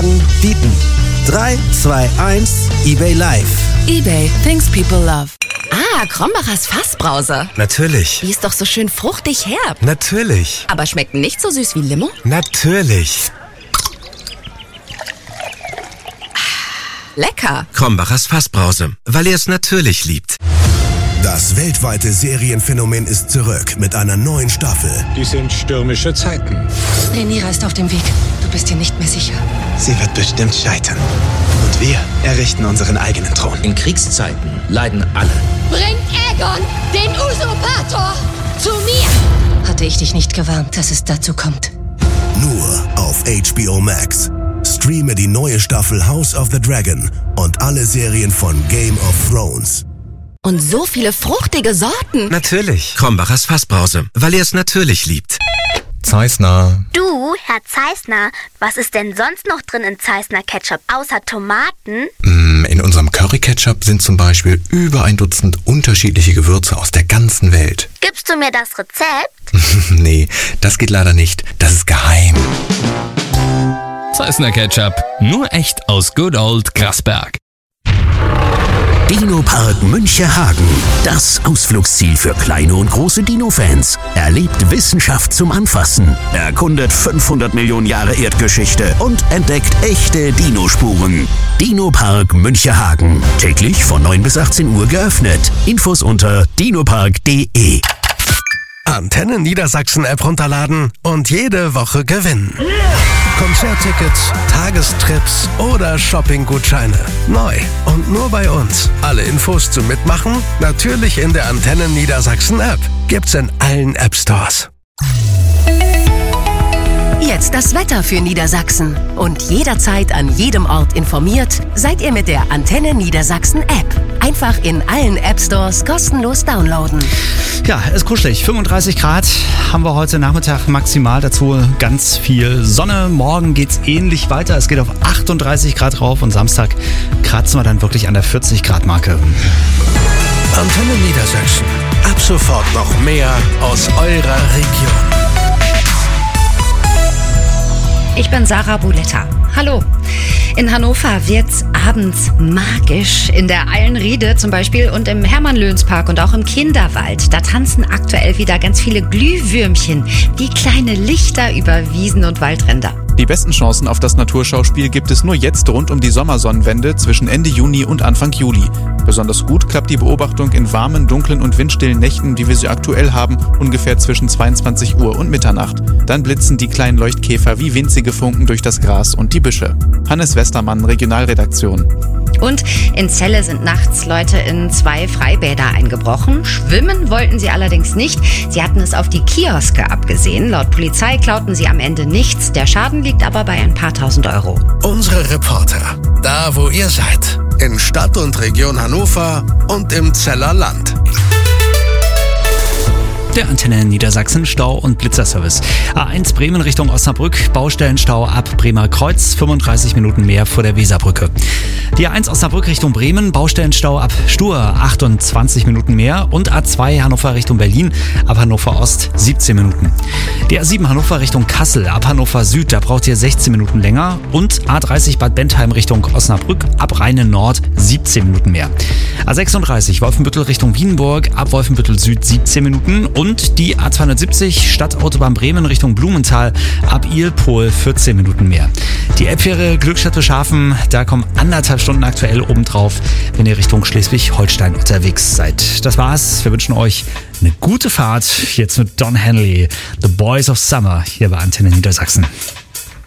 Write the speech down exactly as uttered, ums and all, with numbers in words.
Kleinwagen bieten. drei, zwei, eins, eBay Live. eBay, things people love. Ah, Krombachers Fassbrause. Natürlich. Die ist doch so schön fruchtig herb. Natürlich. Aber schmeckt nicht so süß wie Limo? Natürlich. Lecker. Krombachers Fassbrause, weil er es natürlich liebt. Das weltweite Serienphänomen ist zurück mit einer neuen Staffel. Die sind stürmische Zeiten. Rhaenyra ist auf dem Weg. Du bist dir nicht mehr sicher. Sie wird bestimmt scheitern. Und wir errichten unseren eigenen Thron. In Kriegszeiten leiden alle. Bringt Aegon, den Usurpator, zu mir! Hatte ich dich nicht gewarnt, dass es dazu kommt? Nur auf H B O Max. Streame die neue Staffel House of the Dragon und alle Serien von Game of Thrones. Und so viele fruchtige Sorten. Natürlich. Krombachers Fassbrause, weil er es natürlich liebt. Zeissner. Du, Herr Zeissner, was ist denn sonst noch drin in Zeissner Ketchup außer Tomaten? In unserem Curry-Ketchup sind zum Beispiel über ein Dutzend unterschiedliche Gewürze aus der ganzen Welt. Gibst du mir das Rezept? Nee, das geht leider nicht. Das ist geheim. Zeissner Ketchup, nur echt aus Good Old Grasberg. Dino-Park Münchehagen. Das Ausflugsziel für kleine und große Dino-Fans. Erlebt Wissenschaft zum Anfassen, erkundet fünfhundert Millionen Jahre Erdgeschichte und entdeckt echte Dinospuren. Dino-Park Münchehagen. Täglich von neun bis achtzehn Uhr geöffnet. Infos unter dinopark punkt de. Antenne Niedersachsen App runterladen und jede Woche gewinnen. Konzerttickets, Tagestrips oder Shoppinggutscheine. Neu und nur bei uns. Alle Infos zum Mitmachen natürlich in der Antenne Niedersachsen App. Gibt's in allen App Stores. Jetzt das Wetter für Niedersachsen. Und jederzeit an jedem Ort informiert, seid ihr mit der Antenne Niedersachsen App. Einfach in allen App Stores kostenlos downloaden. Ja, es ist kuschelig. fünfunddreißig Grad haben wir heute Nachmittag maximal. Dazu ganz viel Sonne. Morgen geht's ähnlich weiter. Es geht auf achtunddreißig Grad rauf und Samstag kratzen wir dann wirklich an der vierzig Grad Marke. Antenne Niedersachsen. Ab sofort noch mehr aus eurer Region. Ich bin Sarah Buletta. Hallo. In Hannover wird's abends magisch. In der Eilenriede zum Beispiel und im Hermann-Löns-Park und auch im Kinderwald. Da tanzen aktuell wieder ganz viele Glühwürmchen wie kleine Lichter über Wiesen und Waldränder. Die besten Chancen auf das Naturschauspiel gibt es nur jetzt rund um die Sommersonnenwende zwischen Ende Juni und Anfang Juli. Besonders gut klappt die Beobachtung in warmen, dunklen und windstillen Nächten, wie wir sie aktuell haben, ungefähr zwischen zweiundzwanzig Uhr und Mitternacht. Dann blitzen die kleinen Leuchtkäfer wie winzige Funken durch das Gras und die Büsche. Hannes Westermann, Regionalredaktion. Und in Celle sind nachts Leute in zwei Freibäder eingebrochen. Schwimmen wollten sie allerdings nicht. Sie hatten es auf die Kioske abgesehen. Laut Polizei klauten sie am Ende nichts. Der Schaden liegt aber bei ein paar tausend Euro. Unsere Reporter, da wo ihr seid. In Stadt und Region Hannover und im Zeller Land. Der Antenne Niedersachsen Stau- und Blitzerservice. A eins Bremen Richtung Osnabrück, Baustellenstau ab Bremer Kreuz, fünfunddreißig Minuten mehr vor der Weserbrücke. Die A eins Osnabrück Richtung Bremen, Baustellenstau ab Stur, achtundzwanzig Minuten mehr. Und A zwei Hannover Richtung Berlin, ab Hannover Ost, siebzehn Minuten. Die A sieben Hannover Richtung Kassel, ab Hannover Süd, da braucht ihr sechzehn Minuten länger. Und A dreißig Bad Bentheim Richtung Osnabrück, ab Rheine Nord, siebzehn Minuten mehr. A sechsunddreißig Wolfenbüttel Richtung Wienburg, ab Wolfenbüttel Süd, siebzehn Minuten. Und die A zweihundertsiebzig Stadtautobahn Bremen Richtung Blumenthal, ab Ilpol, vierzehn Minuten mehr. Die Elbfähre Glückstadt-Schafen, da kommen anderthalb Stunden aktuell obendrauf, wenn ihr Richtung Schleswig-Holstein unterwegs seid. Das war's. Wir wünschen euch eine gute Fahrt. Jetzt mit Don Henley, The Boys of Summer, hier bei Antenne Niedersachsen.